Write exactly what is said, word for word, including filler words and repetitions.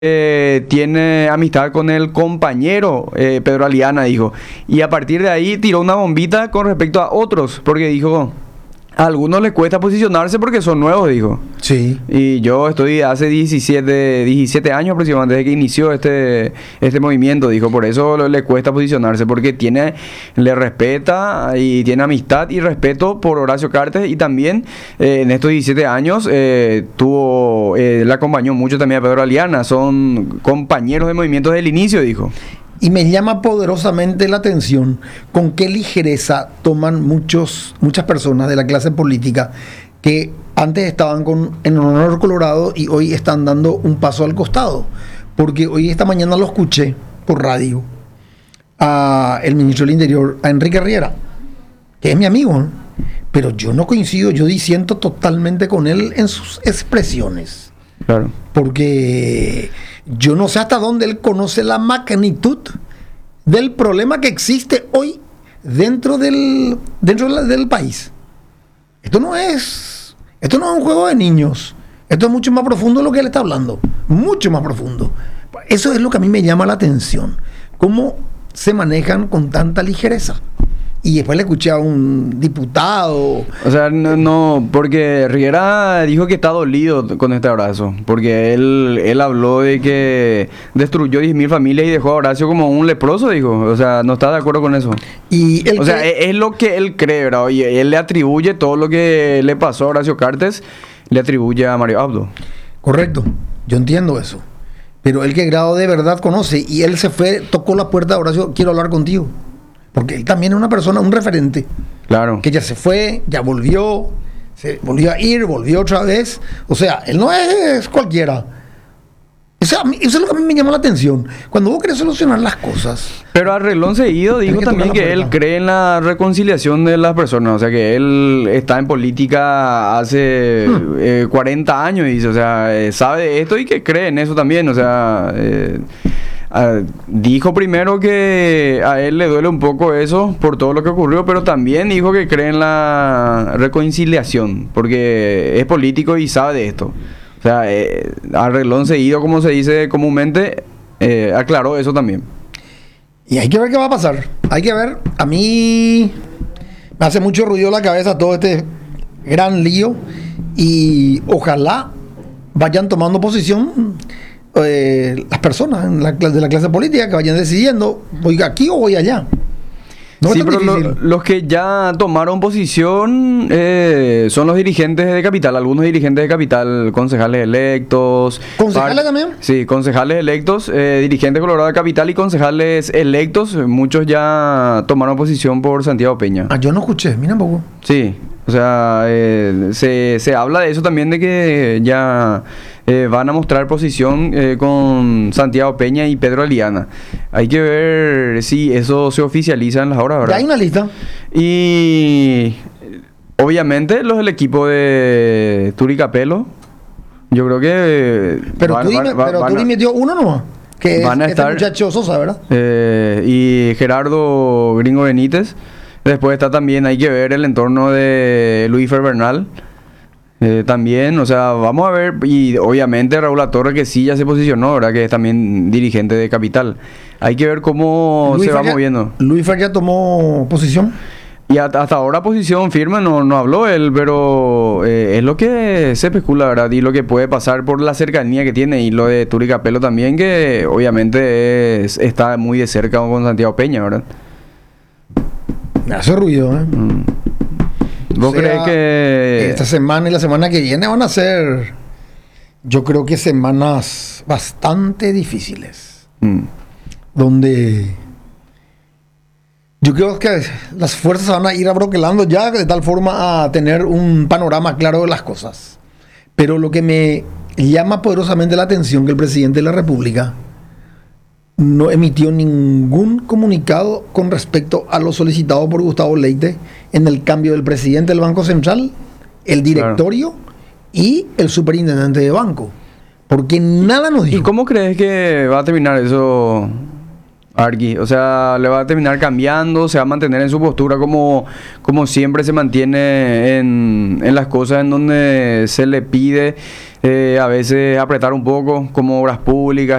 eh, tiene amistad con el compañero eh, Pedro Aliana, dijo. Y a partir de ahí tiró una bombita con respecto a otros, porque dijo, a algunos les cuesta posicionarse porque son nuevos, dijo. Sí. Y yo estoy hace diecisiete, diecisiete años aproximadamente desde que inició este, este movimiento, dijo. Por eso le, le cuesta posicionarse, porque tiene, le respeta y tiene amistad y respeto por Horacio Cartes. Y también eh, en estos diecisiete años eh, tuvo, eh, le acompañó mucho también a Pedro Aliana. Son compañeros de movimiento desde el inicio, dijo. Y me llama poderosamente la atención con qué ligereza toman muchos, muchas personas de la clase política que antes estaban con, en honor colorado y hoy están dando un paso al costado. Porque hoy, esta mañana, lo escuché por radio a el ministro del Interior, a Enrique Riera, que es mi amigo, ¿eh? Pero yo no coincido, yo disiento totalmente con él en sus expresiones. Claro. Porque yo no sé hasta dónde él conoce la magnitud del problema que existe hoy dentro del, dentro de la- del país. Esto no es, esto no es un juego de niños. Esto es mucho más profundo de lo que él está hablando. Mucho más profundo. Eso es lo que a mí me llama la atención. Cómo se manejan con tanta ligereza. Y después le escuché a un diputado. O sea, no, no, porque Riera dijo que está dolido con este abrazo, porque él, él habló de que destruyó diez mil familias y dejó a Horacio como un leproso, dijo. O sea, no está de acuerdo con eso. Y él O sea, cree- es, es lo que él cree, ¿verdad? Y él le atribuye todo lo que le pasó a Horacio Cartes, le atribuye a Mario Abdo. Correcto, yo entiendo eso. Pero él, qué grado de verdad conoce. Y él se fue, tocó la puerta de Horacio, quiero hablar contigo. Porque él también es una persona, un referente, Claro. que ya se fue, ya volvió, se volvió a ir, volvió otra vez. O sea, él no es cualquiera. O sea, a mí- eso es lo que a mí me llama la atención. Cuando vos querés solucionar las cosas. Pero a relón seguido dijo que también tocar la que él puerta. cree en la reconciliación de las personas. O sea, que él está en política hace Hmm. eh, cuarenta años, dice. O sea, eh, sabe de esto y que cree en eso también. O sea, eh, ah, dijo primero que a él le duele un poco eso por todo lo que ocurrió, pero también dijo que cree en la reconciliación, porque es político y sabe de esto. O sea, eh, a relón seguido, como se dice comúnmente, eh, aclaró eso también. Y hay que ver qué va a pasar. Hay que ver. A mí me hace mucho ruido la cabeza todo este gran lío. Y ojalá vayan tomando posición eh, las personas en la, cla- de la clase política, que vayan decidiendo, voy aquí o voy allá. No es Sí, tan pero lo- difícil. los que ya tomaron posición eh, son los dirigentes de Capital, algunos dirigentes de Capital, concejales electos. ¿Concejales par- también? Sí, concejales electos, eh, dirigentes colorados de Capital y concejales electos. Muchos ya tomaron posición por Santiago Peña. Ah, yo no escuché, mira un poco. Sí, o sea, eh, se, se habla de eso también, de que ya eh, van a mostrar posición eh, con Santiago Peña y Pedro Aliana. Hay que ver si eso se oficializa en las horas, Ya ¿verdad? hay una lista. Y eh, obviamente los del equipo de Turi Capello, yo creo que Pero van- tú van- dime, van- pero van tú a- dime dio uno nomás. Que es van a este estar- muchacho Sosa, ¿verdad? eh, y Gerardo Gringo Benítez. Después está también, hay que ver el entorno de Luis Ferbernal. Eh, también, o sea, vamos a ver, y obviamente Raúl Latorre, que sí ya se posicionó, ¿verdad? Que es también dirigente de Capital. Hay que ver cómo Luis se va Fer ya- moviendo. Luis Fer ya tomó posición. Y hasta, hasta ahora posición firme no, no habló él, pero eh, es lo que se especula, ¿verdad? Y lo que puede pasar por la cercanía que tiene. Y lo de Turi Capello también, que obviamente es- está muy de cerca con Santiago Peña, ¿verdad? Me hace ruido, ¿eh? Mm. ¿Vos O sea, crees que...? Esta semana y la semana que viene van a ser, yo creo que semanas bastante difíciles. Mm. Donde yo creo que las fuerzas van a ir abroquelando ya de tal forma a tener un panorama claro de las cosas. Pero lo que me llama poderosamente la atención, que el presidente de la República no emitió ningún comunicado con respecto a lo solicitado por Gustavo Leite en el cambio del presidente del Banco Central, el directorio y el superintendente de banco. Porque nada nos ¿Y dijo. cómo crees que va a terminar eso, Arqui? O sea, ¿le va a terminar cambiando? ¿Se va a mantener en su postura como, como siempre se mantiene en, en las cosas en donde se le pide eh, a veces apretar un poco, como obras públicas